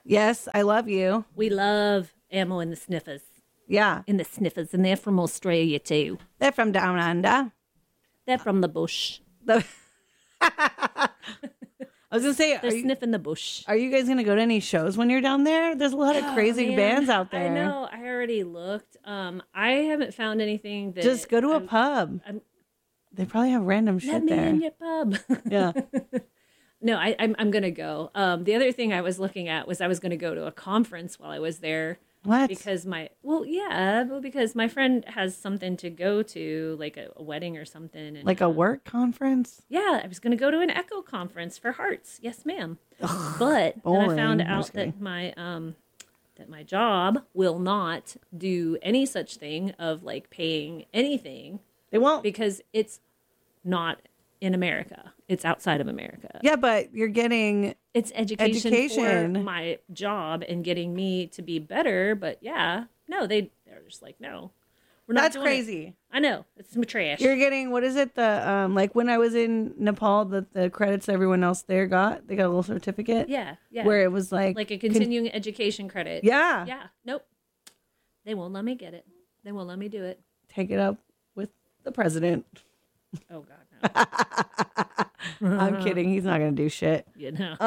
Yes, I love you. We love Ammo and the Sniffers. Yeah. And the Sniffers, and they're from Australia too. They're from down under. They're from the bush. I was going to say, They're sniffing the bush. Are you guys going to go to any shows when you're down there? There's a lot of crazy bands out there. I know. I already looked. I haven't found anything that... Just go to a pub. They probably have random shit there. Let me in your pub. Yeah. No, I'm going to go. The other thing I was looking at was I was going to go to a conference while I was there. What? Because because my friend has something to go to, like a wedding or something. And, like a work conference? Yeah, I was going to go to an Echo conference for Hearts. Yes, ma'am. But then I found out that my job will not do any such thing of like paying anything. They won't, because it's not in America. It's outside of America. Yeah, but you're getting it's education for my job and getting me to be better. But yeah, no, they're just like, no, we're not. That's doing crazy. It. I know, it's some trash. You're getting, what is it? The like when I was in Nepal, the credits everyone else there got, they got a little certificate. Yeah. Where it was like a continuing education credit. Yeah. Nope. They won't let me get it. They won't let me do it. Take it up with the president. Oh God, no. I'm kidding. He's not going to do shit. You know.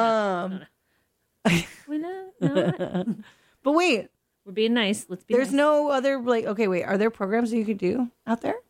No. But wait. We're being nice. Let's be There's nice. no other, like, okay, wait. Are there programs that you could do out there?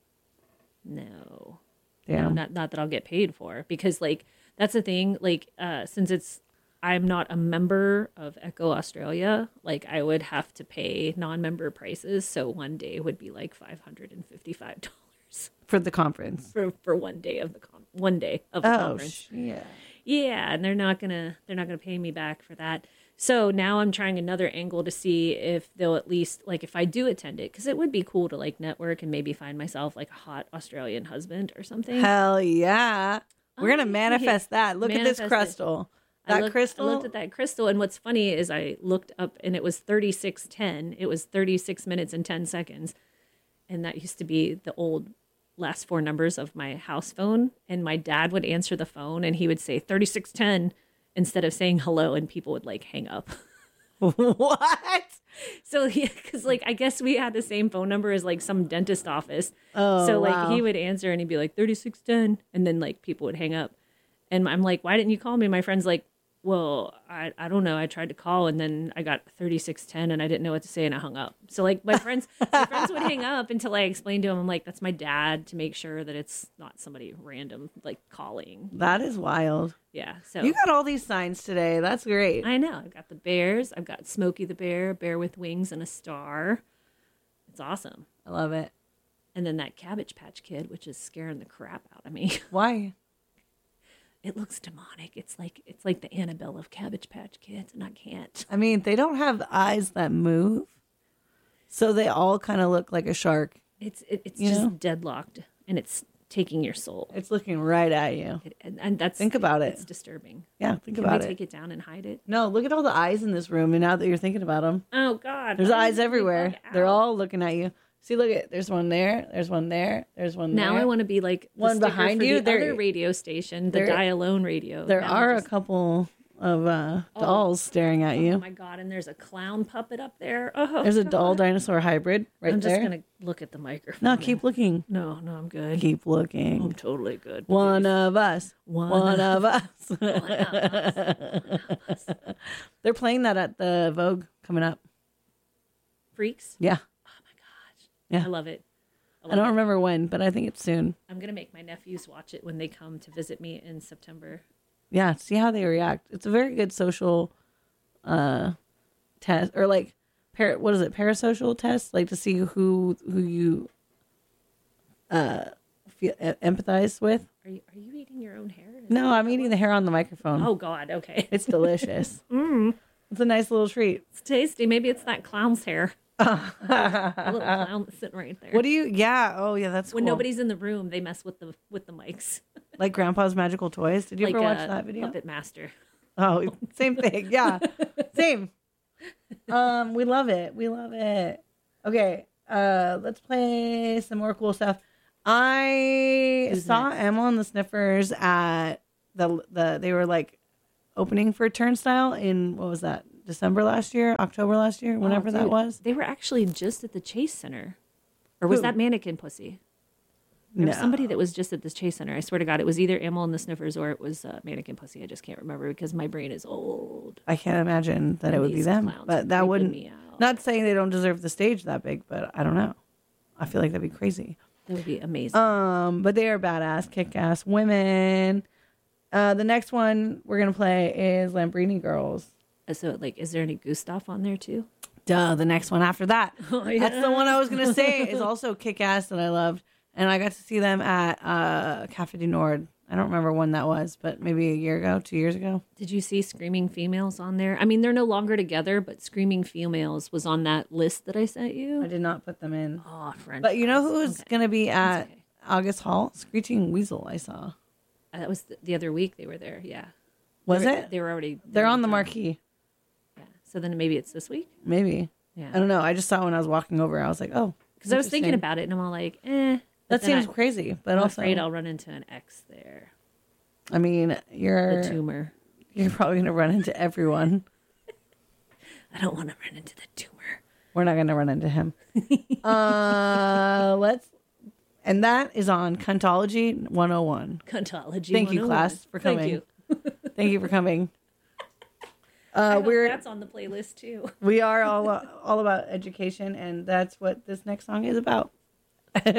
No. Damn. No, not that I'll get paid for. Because, like, that's the thing. Like, since I'm not a member of Echo Australia, like, I would have to pay non-member prices. So one day would be like $555. For the conference. For one day of the conference. Yeah. Yeah, and they're not gonna pay me back for that. So now I'm trying another angle to see if they'll at least, like, if I do attend it, because it would be cool to like network and maybe find myself like a hot Australian husband or something. Hell yeah. We're gonna manifest that. Look at this crystal. Crystal. I looked at that crystal, and what's funny is I looked up and it was 3610. It was 36 minutes and 10 seconds. And that used to be the old last four numbers of my house phone. And my dad would answer the phone and he would say 3610 instead of saying hello, and people would like hang up. What? So because like I guess we had the same phone number as like some dentist office. Oh, so like wow. he would answer and he'd be like 3610, and then like people would hang up. And I'm like, why didn't you call me? My friend's like, well, I don't know. I tried to call and then I got 3610 and I didn't know what to say and I hung up. So like my friends would hang up until I explained to them, I'm like, that's my dad, to make sure that it's not somebody random like calling. That is wild. Yeah. So you got all these signs today. That's great. I know. I've got the bears. I've got Smokey the bear, a bear with wings and a star. It's awesome. I love it. And then that Cabbage Patch Kid, which is scaring the crap out of me. Why? It looks demonic. It's like the Annabelle of Cabbage Patch Kids, and I can't. I mean, they don't have eyes that move, so they all kind of look like a shark. It's just deadlocked, and it's taking your soul. It's looking right at you. And that's think about it. It's disturbing. Yeah, think Can about we it. take it down and hide it? No, look at all the eyes in this room, and now that you're thinking about them, oh God, there's eyes everywhere. They're all looking at you. See, look at, there's one there, there's one there, there's one there. Now I want to be like the one sticker behind for you. the other radio station, the Die Alone radio. There Now are a couple of dolls staring at you. Oh my God! And there's a clown puppet up there. Oh, there's a doll dinosaur hybrid right I'm there. just gonna look at the microphone. No, keep looking. No, I'm good. Keep looking. I'm totally good. One of us. One of us. One of us. They're playing that at the Vogue coming up. Freaks? Yeah. Oh my gosh. Yeah. I love it. I don't remember when, but I think it's soon. I'm going to make my nephews watch it when they come to visit me in September. Yeah, see how they react. It's a very good social test, or like, what is it, parasocial test? Like to see who you feel empathize with. Are you eating your own hair? No, I'm eating the hair on the microphone. Oh God, okay. It's delicious. It's a nice little treat. It's tasty. Maybe it's that clown's hair. A little clown that's sitting right there. What do you? Yeah. Oh, yeah. That's when cool. nobody's in the room. They mess with the mics. Like Grandpa's Magical Toys. Did you like ever watch that video? Puppet Master. Oh, same thing. Yeah, same. We love it. We love it. Okay. Let's play some more cool stuff. I saw Emma and the Sniffers at the they were like opening for Turnstile in, what was that, December last year, October last year, whenever that Dude, was. They were actually just at the Chase Center. Or was Who? that Mannequin Pussy? There was No. somebody that was just at the Chase Center. I swear to God, it was either Amel and the Sniffers or it was Mannequin Pussy. I just can't remember because my brain is old. I can't imagine that it would be These them, clowns are but that creeping wouldn't. me out. Not saying they don't deserve the stage that big, but I don't know. I feel like that'd be crazy. That would be amazing. But they are badass, kick-ass women. The next one we're gonna play is Lambrini Girls. So, like, is there any Gustav on there too? Duh, the next one after that. Oh, yeah. That's the one I was gonna say is also kick-ass that I loved, and I got to see them at Cafe du Nord. I don't remember when that was, but maybe a year ago, 2 years ago. Did you see Screaming Females on there? I mean, they're no longer together, but Screaming Females was on that list that I sent you. I did not put them in. Oh, French. But you know who is Okay. going to be at okay. August Hall? Screeching Weasel, I saw. That was the other week they were there. Yeah. Was They were- it? They were already. They're on the done. marquee. Yeah. So then maybe it's this week. Maybe. Yeah. I don't know. I just saw it when I was walking over. I was like, oh. Because I was thinking interesting. about it and I'm all like, eh. That But then seems crazy. But I'm also, afraid I'll run into an ex there. I mean, The you're tumor. probably going to run into everyone. I don't want to run into the tumor. We're not going to run into him. And that is on Cuntology 101. Cuntology. Thank you, 101. class, for coming. Thank you. Thank you for coming. I hope We're that's on the playlist too. we are all about education, and that's what this next song is about.